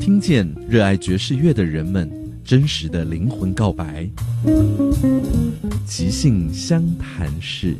听见热爱爵士乐的人们真实的灵魂告白。即兴相谈室。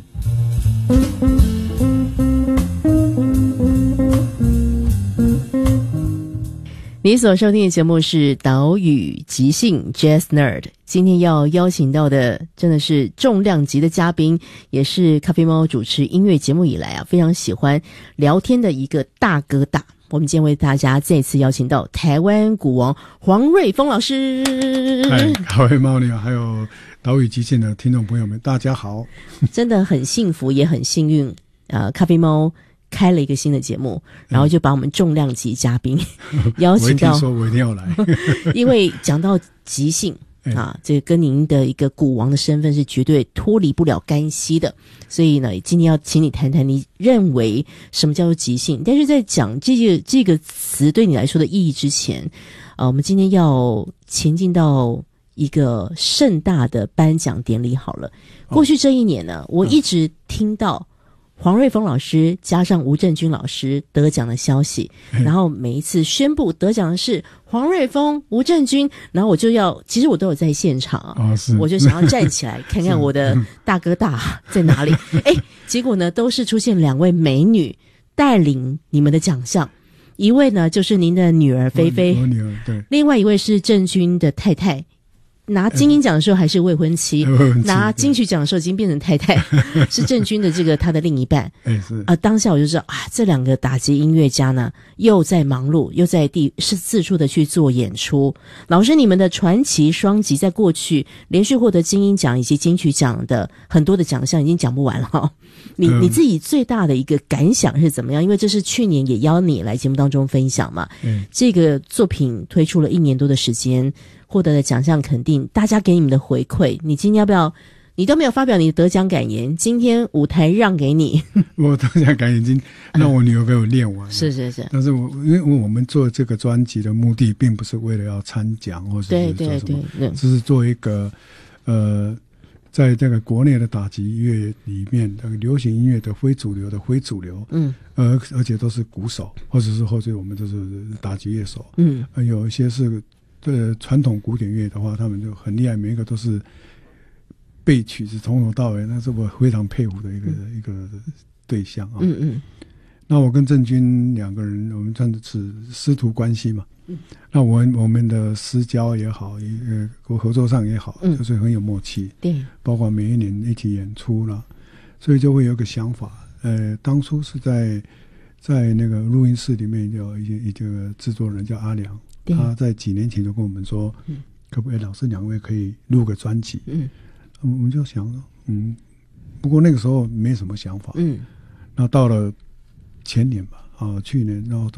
你所收听的节目是岛屿即兴 Jazz Nerd， 今天要邀请到的真的是重量级的嘉宾，也是咖啡猫主持音乐节目以来非常喜欢聊天的一个大哥大。我们今天为大家再次邀请到台湾鼓王黄瑞丰老师。 嗨，咖啡猫你好，还有岛屿即兴的听众朋友们，大家好。 真的很幸福，也很幸运。咖啡猫开了一个新的节目，然后就把我们重量级嘉宾邀请到。 我一定要来， 因为讲到即兴这个跟您的一个鼓王的身份是绝对脱离不了干系的，所以呢，今天要请你谈谈你认为什么叫做即兴。但是在讲这个词对你来说的意义之前，我们今天要前进到一个盛大的颁奖典礼好了。过去这一年呢，我一直听到黄瑞丰老师加上吴正军老师得奖的消息，然后每一次宣布得奖的是黄瑞丰、吴正军，然后其实我都有在现场我就想要站起来看看我的大哥大在哪里。结果呢，都是出现两位美女带领你们的奖项，一位呢就是您的女儿菲菲， 我女儿，对， 另外一位是正军的太太。拿金鹰奖的时候还是未婚妻，拿金曲奖的时候已经变成太太，是郑钧的他的另一半。 是当下我就知道这两个打击音乐家呢，又在忙碌，又在四处的去做演出。老师，你们的传奇双击在过去连续获得金鹰奖以及金曲奖的很多的奖项已经讲不完了你自己最大的一个感想是怎么样？因为这是去年也邀你来节目当中分享嘛。这个作品推出了1年多的时间，获得的奖项肯定，大家给你们的回馈，你今天要不要？你都没有发表你的得奖感言，今天舞台让给你。 我得奖感言已经让我女儿给我练完了。 是。 但是因为我们做这个专辑的目的，并不是为了要参奖或者是做什么，只是做一个在这个国内的打击乐里面，流行音乐的非主流的非主流，而且都是鼓手，或者我们都是打击乐手，有一些是传统古典乐的话，他们就很厉害，每一个都是背曲子从头到尾，那是我非常佩服的一个对象啊。那我跟郑钧两个人，我们算是师徒关系嘛。那我们的私交也好，合作上也好，就是很有默契。 对， 包括每一年一起演出了，所以就会有个想法。当初是在那个录音室里面有一个制作人叫阿良，他在几年前就跟我们说，可不可以老师两位可以录个专辑？我们就想，不过那个时候没什么想法。那到了前年吧，去年，然后